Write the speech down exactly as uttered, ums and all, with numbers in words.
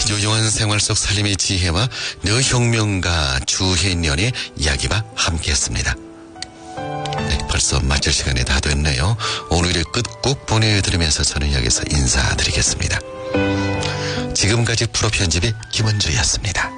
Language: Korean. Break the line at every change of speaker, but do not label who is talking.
유용한 생활 속 살림의 지혜와 뇌혁명가 주혜년의 이야기와 함께했습니다. 네, 벌써 마칠 시간이 다 됐네요. 오늘의 끝곡 보내드리면서 저는 여기서 인사드리겠습니다. 지금까지 프로 편집의 김원주였습니다.